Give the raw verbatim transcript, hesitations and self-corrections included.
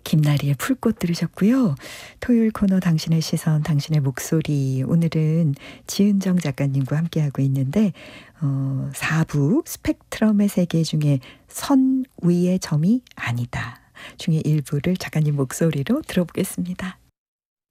김나리의 풀꽃 들으셨고요. 토요일 코너 당신의 시선, 당신의 목소리. 오늘은 지은정 작가님과 함께하고 있는데 어, 사 부 스펙트럼의 세계 중에 선 위의 점이 아니다 중에 일부를 작가님 목소리로 들어보겠습니다.